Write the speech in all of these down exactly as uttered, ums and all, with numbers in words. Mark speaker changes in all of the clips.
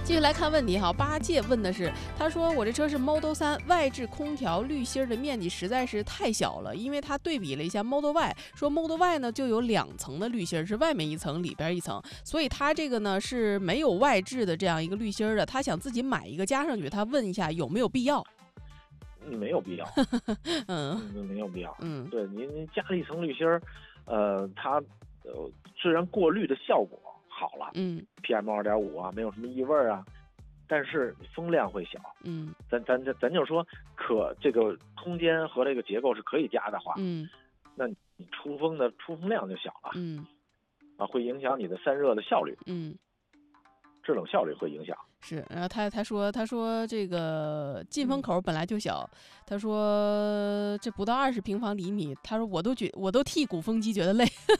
Speaker 1: 继续来看问题哈，八戒问的是，他说我这车是 Model 三，外置空调滤芯的面积实在是太小了，因为他对比了一下 Model Y， 说 Model Y 呢就有两层的滤芯，是外面一层里边一层，所以他这个呢是没有外置的这样一个滤芯的，他想自己买一个加上去，他问一下有没有必要？
Speaker 2: 没有必要，
Speaker 1: 嗯，
Speaker 2: 没有必要，
Speaker 1: 嗯，
Speaker 2: 对，您您加了一层滤芯儿，呃，它呃虽然过滤的效果好了，
Speaker 1: 嗯
Speaker 2: ，P M 二点五啊，没有什么异味啊，但是风量会小，
Speaker 1: 嗯，
Speaker 2: 咱咱咱咱就说可这个空间和这个结构是可以加的话，
Speaker 1: 嗯，
Speaker 2: 那你出风的出风量就小了，
Speaker 1: 嗯，
Speaker 2: 啊，会影响你的散热的效率，
Speaker 1: 嗯。
Speaker 2: 制冷效率会影响。
Speaker 1: 是，然后他他说他说这个进风口本来就小，他说这不到二十平方厘米，他说我都觉我都替鼓风机觉得累。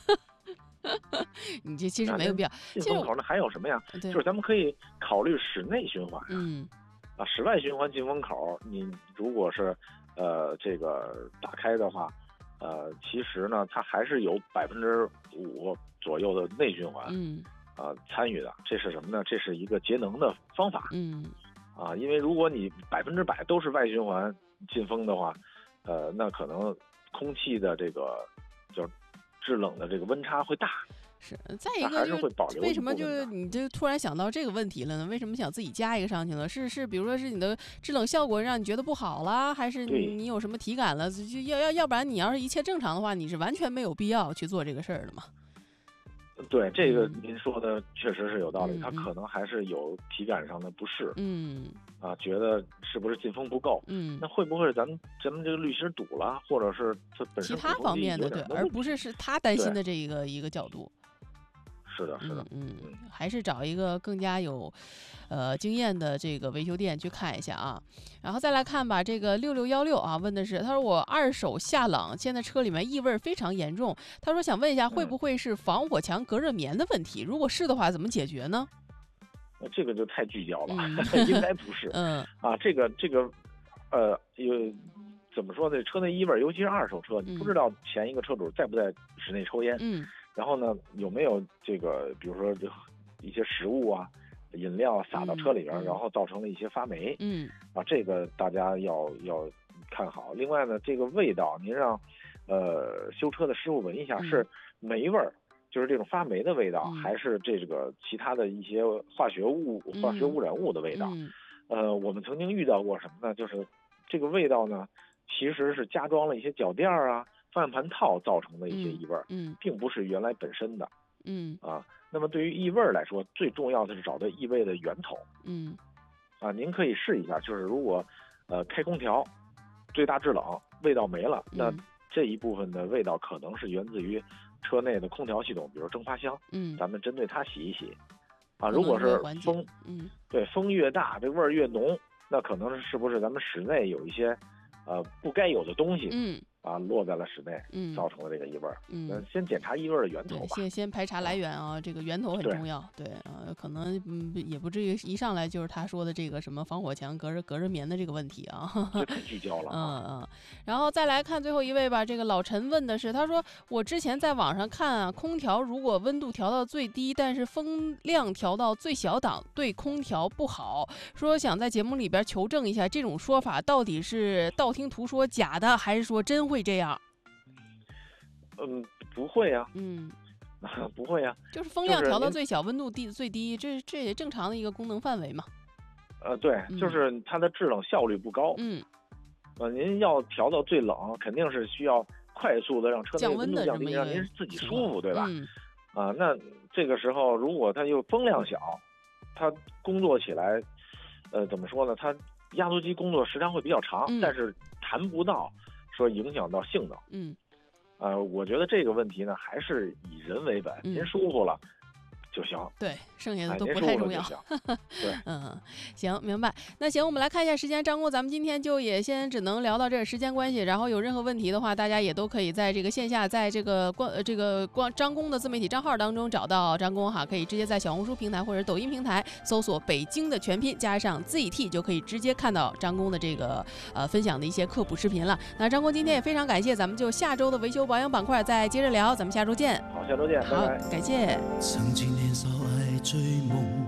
Speaker 1: 你这其实没有必要。
Speaker 2: 进风口呢还有什么呀？就是咱们可以考虑室内循环。
Speaker 1: 嗯。
Speaker 2: 啊，室外循环进风口，你如果是呃这个打开的话，呃，其实呢它还是有百分之五左右的内循环。
Speaker 1: 嗯。
Speaker 2: 啊、呃，参与的，这是什么呢？这是一个节能的方法。
Speaker 1: 嗯，
Speaker 2: 啊，因为如果你百分之百都是外循环进风的话，呃，那可能空气的这个就是制冷的这个温差会大。
Speaker 1: 是，再一个就是为什么就是你就突然想到这个问题了呢？为什么想自己加一个上去呢？是是，比如说是你的制冷效果让你觉得不好啦，还是你你有什么体感了？就要要要不然你要是一切正常的话，你是完全没有必要去做这个事儿的嘛。
Speaker 2: 对，这个您说的确实是有道理，
Speaker 1: 嗯、
Speaker 2: 他可能还是有体感上的不适，
Speaker 1: 嗯，
Speaker 2: 啊，觉得是不是进风不够，
Speaker 1: 嗯，
Speaker 2: 那会不会咱们咱们这个滤芯堵了，或者是它本身
Speaker 1: 其他方面的对，而不是是他担心的这一个一个角度。
Speaker 2: 是的，是的，
Speaker 1: 嗯嗯，还是找一个更加有，呃，经验的这个维修店去看一下啊。然后再来看吧，这个六六幺六啊，问的是，他说我二手夏朗现在车里面异味非常严重，他说想问一下，会不会是防火墙隔热棉的问题？如果是的话，怎么解决呢？
Speaker 2: 这个就太聚焦了，
Speaker 1: 嗯、
Speaker 2: 应该不是。
Speaker 1: 嗯
Speaker 2: 啊，这个这个，呃，有怎么说呢？车内异味，尤其是二手车，你不知道前一个车主在不在室内抽烟。
Speaker 1: 嗯。
Speaker 2: 然后呢，有没有这个，比如说这一些食物啊、饮料洒到车里边，
Speaker 1: 嗯、
Speaker 2: 然后造成了一些发霉。
Speaker 1: 嗯，
Speaker 2: 啊，这个大家要要看好。另外呢，这个味道，您让呃修车的师傅闻一下，
Speaker 1: 嗯、
Speaker 2: 是霉味儿，就是这种发霉的味道，
Speaker 1: 嗯、
Speaker 2: 还是这个其他的一些化学物、
Speaker 1: 嗯、
Speaker 2: 化学污染物的味道？
Speaker 1: 嗯、
Speaker 2: 呃，我们曾经遇到过什么呢？就是这个味道呢，其实是加装了一些脚垫啊。方向盘套造成的一些异味，
Speaker 1: 嗯，
Speaker 2: 并不是原来本身的，
Speaker 1: 嗯
Speaker 2: 啊，那么对于异味来说，最重要的是找到异味的源头，
Speaker 1: 嗯，
Speaker 2: 啊，您可以试一下，就是如果，呃，开空调，最大制冷，味道没了，那这一部分的味道可能是源自于车内的空调系统，比如蒸发箱，
Speaker 1: 嗯，
Speaker 2: 咱们针对它洗一洗，啊，如果是风，
Speaker 1: 嗯，
Speaker 2: 对，风越大，这味儿越浓，那可能是不是咱们室内有一些，呃，不该有的东西，
Speaker 1: 嗯。
Speaker 2: 啊，落在了室内，
Speaker 1: 嗯，
Speaker 2: 造成了这个异味。
Speaker 1: 嗯，
Speaker 2: 先检查异味的源头吧。
Speaker 1: 先先排查来源啊，这个源头很重要。对啊，可能嗯也不至于一上来就是他说的这个什么防火墙隔着隔着棉的这个问题啊。
Speaker 2: 这太聚焦了。
Speaker 1: 嗯嗯，然后再来看最后一位吧。这个老陈问的是，他说我之前在网上看啊，空调如果温度调到最低，但是风量调到最小档，对空调不好。说想在节目里边求证一下，这种说法到底是道听途说假的，还是说真会这样？
Speaker 2: 嗯，不会呀、啊。
Speaker 1: 嗯，
Speaker 2: 不会呀、
Speaker 1: 啊。就是风量调到最小，温度低最低，这这也正常的一个功能范围嘛。
Speaker 2: 呃，对，就是它的制冷效率不高。
Speaker 1: 嗯。
Speaker 2: 呃，您要调到最冷，肯定是需要快速的让车内温度降低，让您自己舒服，对吧？
Speaker 1: 嗯。
Speaker 2: 啊，那这个时候如果它又风量小，它工作起来，呃，怎么说呢？它压缩机工作时长会比较长，
Speaker 1: 嗯、
Speaker 2: 但是谈不到说影响到性能。
Speaker 1: 嗯。
Speaker 2: 呃，我觉得这个问题呢，还是以人为本，
Speaker 1: 嗯、
Speaker 2: 您舒服了就行。
Speaker 1: 对，剩下的都不太重要。
Speaker 2: 哎、对，
Speaker 1: 嗯，行，明白。那行，我们来看一下时间，张工，咱们今天就也先只能聊到这儿，时间关系。然后有任何问题的话，大家也都可以在这个线下，在这个光呃这个光张工的自媒体账号当中找到张工哈，可以直接在小红书平台或者抖音平台搜索北京的全拼加上 Z T， 就可以直接看到张工的这个呃分享的一些科普视频了。那张工今天也非常感谢，咱们就下周的维修保养板块再接着聊，咱们下周见。
Speaker 2: 好，下周见，
Speaker 1: 好，
Speaker 2: 拜拜，
Speaker 1: 感谢。
Speaker 3: 曾经年少爱追夢，